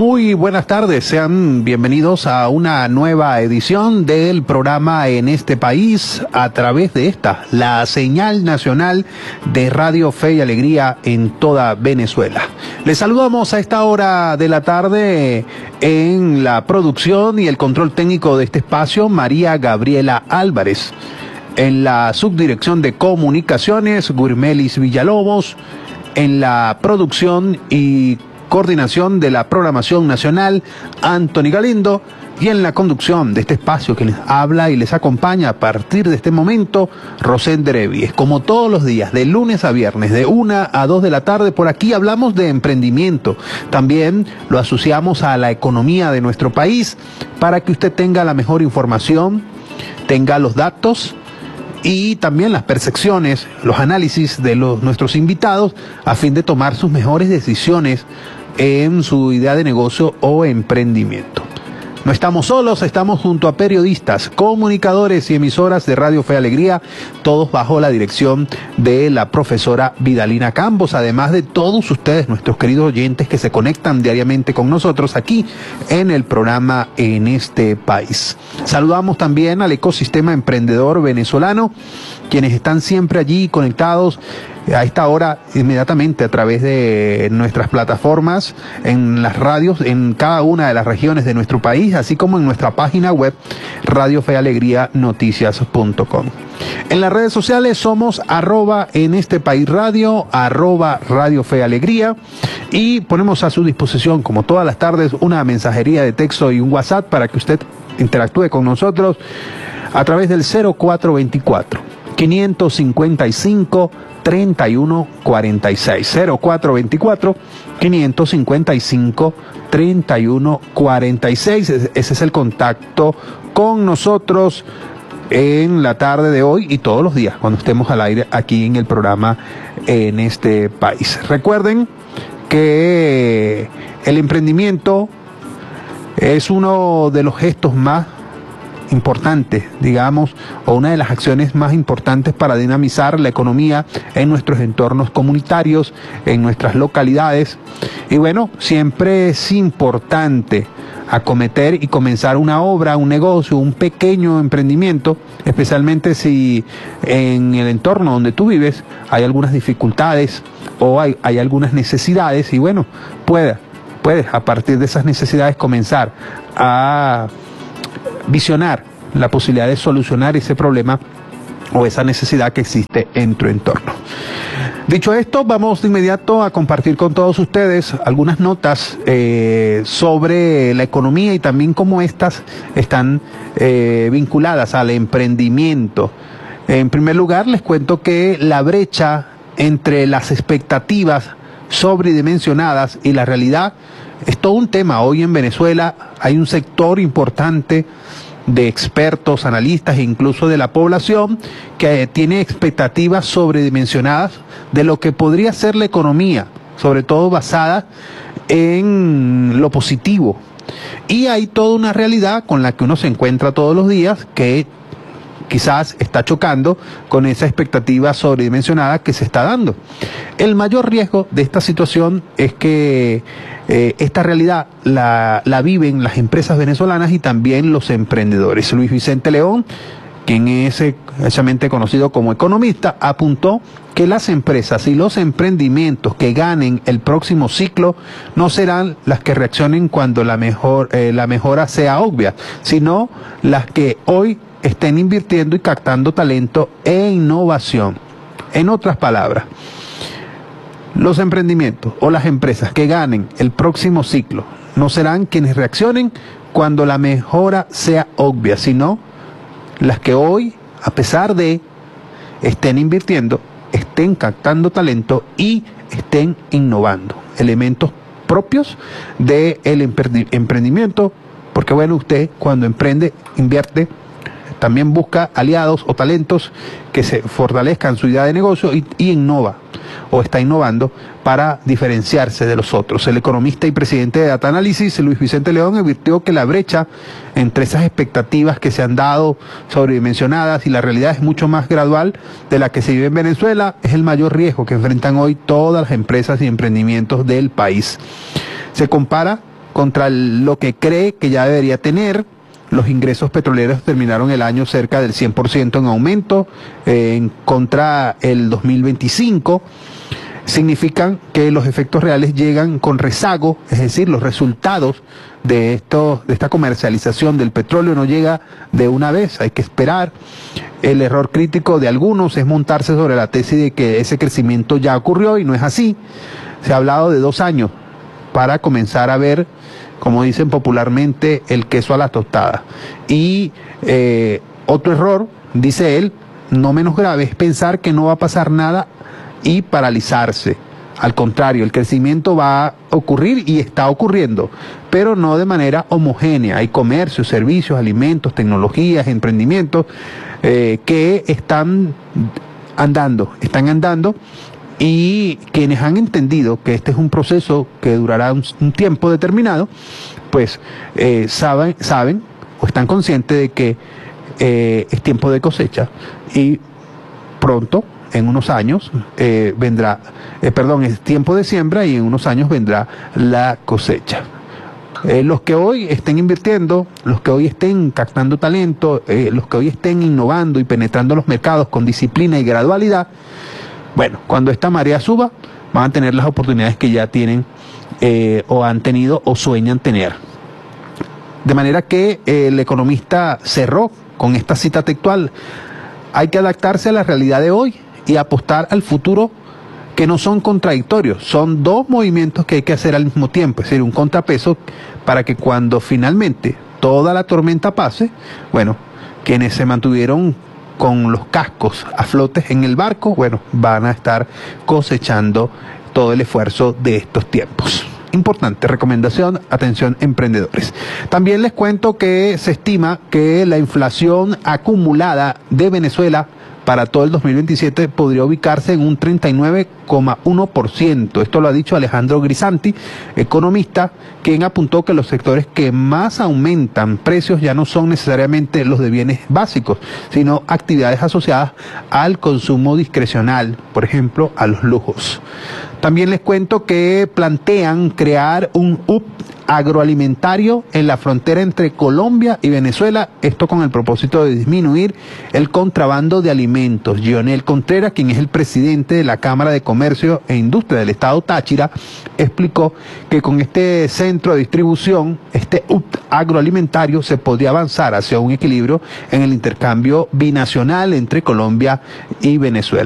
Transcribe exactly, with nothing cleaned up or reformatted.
Muy buenas tardes, sean bienvenidos a una nueva edición del programa En este País a través de esta, la señal nacional de Radio Fe y Alegría en toda Venezuela. Les saludamos a esta hora de la tarde en la producción y el control técnico de este espacio, María Gabriela Álvarez. En la subdirección de comunicaciones, Gurmelis Villalobos. En la producción y coordinación de la programación nacional, Anthony Galindo, y en la conducción de este espacio que les habla y les acompaña a partir de este momento, Rosén Derevies. Como todos los días, de lunes a viernes, de una a dos de la tarde, por aquí hablamos de emprendimiento. También lo asociamos a la economía de nuestro país para que usted tenga la mejor información, tenga los datos y también las percepciones, los análisis de los, nuestros invitados a fin de tomar sus mejores decisiones en su idea de negocio o emprendimiento. No estamos solos, estamos junto a periodistas, comunicadores y emisoras de Radio Fe y Alegría, todos bajo la dirección de la profesora Vidalina Campos, además de todos ustedes, nuestros queridos oyentes que se conectan diariamente con nosotros aquí en el programa En este País. Saludamos también al ecosistema emprendedor venezolano, quienes están siempre allí conectados a esta hora inmediatamente a través de nuestras plataformas, en las radios, en cada una de las regiones de nuestro país, así como en nuestra página web radio fe alegría noticias punto com. En las redes sociales somos arroba en este país radio, arroba radio fe alegría, y ponemos a su disposición, como todas las tardes, una mensajería de texto y un WhatsApp para que usted interactúe con nosotros a través del cero cuatro veinticuatro, quinientos cincuenta y cinco, treinta y uno cuarenta y seis, cero cuatro veinticuatro, quinientos cincuenta y cinco, treinta y uno cuarenta y seis. Ese es el contacto con nosotros en la tarde de hoy y todos los días cuando estemos al aire aquí en el programa En este País. Recuerden que el emprendimiento es uno de los gestos más importante, digamos, o una de las acciones más importantes para dinamizar la economía en nuestros entornos comunitarios, en nuestras localidades. Y bueno, siempre es importante acometer y comenzar una obra, un negocio, un pequeño emprendimiento, especialmente si en el entorno donde tú vives hay algunas dificultades o hay, hay algunas necesidades, y bueno, puedes, puedes a partir de esas necesidades comenzar a visionar la posibilidad de solucionar ese problema o esa necesidad que existe en tu entorno. Dicho esto, vamos de inmediato a compartir con todos ustedes algunas notas eh, sobre la economía y también cómo estas están eh, vinculadas al emprendimiento. En primer lugar, les cuento que la brecha entre las expectativas sobredimensionadas y la realidad es todo un tema. Hoy en Venezuela hay un sector importante de expertos, analistas e incluso de la población que tiene expectativas sobredimensionadas de lo que podría ser la economía, sobre todo basada en lo positivo. Y hay toda una realidad con la que uno se encuentra todos los días que quizás está chocando con esa expectativa sobredimensionada que se está dando. El mayor riesgo de esta situación es que eh, esta realidad la, la viven las empresas venezolanas y también los emprendedores. Luis Vicente León, quien es precisamente conocido como economista, apuntó que las empresas y los emprendimientos que ganen el próximo ciclo no serán las que reaccionen cuando la, mejor, eh, la mejora sea obvia, sino las que hoy estén invirtiendo y captando talento e innovación. En otras palabras, los emprendimientos o las empresas que ganen el próximo ciclo no serán quienes reaccionen cuando la mejora sea obvia, sino las que hoy, a pesar de estén invirtiendo, estén captando talento y estén innovando. Elementos propios del emprendimiento, porque bueno, usted cuando emprende, invierte, también busca aliados o talentos que se fortalezcan su idea de negocio y, y innova o está innovando para diferenciarse de los otros. El economista y presidente de Data Analysis, Luis Vicente León, advirtió que la brecha entre esas expectativas que se han dado sobredimensionadas y la realidad es mucho más gradual de la que se vive en Venezuela. Es el mayor riesgo que enfrentan hoy todas las empresas y emprendimientos del país. Se compara contra lo que cree que ya debería tener. Los ingresos petroleros terminaron el año cerca del cien por ciento en aumento, eh, en contra el dos mil veinticinco. Significan que los efectos reales llegan con rezago, es decir, los resultados de, esto, de esta comercialización del petróleo no llega de una vez, hay que esperar. El error crítico de algunos es montarse sobre la tesis de que ese crecimiento ya ocurrió y no es así. Se ha hablado de dos años para comenzar a ver, como dicen popularmente, el queso a la tostada. Y eh, otro error, dice él, no menos grave, es pensar que no va a pasar nada y paralizarse. Al contrario, el crecimiento va a ocurrir y está ocurriendo, pero no de manera homogénea. Hay comercios, servicios, alimentos, tecnologías, emprendimientos eh, que están andando, están andando. Y quienes han entendido que este es un proceso que durará un, un tiempo determinado, pues eh, saben, saben o están conscientes de que eh, es tiempo de cosecha y pronto, en unos años, eh, vendrá, eh, perdón, es tiempo de siembra y en unos años vendrá la cosecha. Eh, los que hoy estén invirtiendo, los que hoy estén captando talento, eh, los que hoy estén innovando y penetrando los mercados con disciplina y gradualidad, bueno, cuando esta marea suba, van a tener las oportunidades que ya tienen eh, o han tenido o sueñan tener. De manera que eh, el economista cerró con esta cita textual: hay que adaptarse a la realidad de hoy y apostar al futuro, que no son contradictorios, son dos movimientos que hay que hacer al mismo tiempo, es decir, un contrapeso para que cuando finalmente toda la tormenta pase, bueno, quienes se mantuvieron con los cascos a flote en el barco, bueno, van a estar cosechando todo el esfuerzo de estos tiempos. Importante recomendación, atención emprendedores. También les cuento que se estima que la inflación acumulada de Venezuela para todo el dos mil veintisiete podría ubicarse en un treinta y nueve coma uno por ciento. Esto lo ha dicho Alejandro Grisanti, economista, quien apuntó que los sectores que más aumentan precios ya no son necesariamente los de bienes básicos, sino actividades asociadas al consumo discrecional, por ejemplo, a los lujos. También les cuento que plantean crear un hub agroalimentario en la frontera entre Colombia y Venezuela, esto con el propósito de disminuir el contrabando de alimentos. Gionel Contreras, quien es el presidente de la Cámara de Comercio e Industria del Estado Táchira, explicó que con este centro de distribución, este hub agroalimentario, se podría avanzar hacia un equilibrio en el intercambio binacional entre Colombia y Venezuela.